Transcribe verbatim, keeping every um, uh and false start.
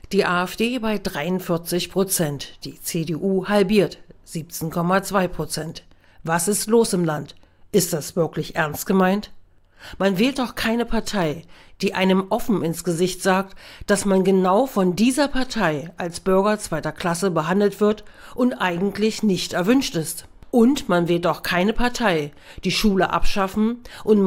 Die AfD bei dreiundvierzig Prozent, die C D U halbiert, siebzehn Komma zwei Prozent. Was ist los im Land? Ist das wirklich ernst gemeint? Man wählt doch keine Partei, die einem offen ins Gesicht sagt, dass man genau von dieser Partei als Bürger zweiter Klasse behandelt wird und eigentlich nicht erwünscht ist. Und man wählt doch keine Partei, die Schule abschaffen und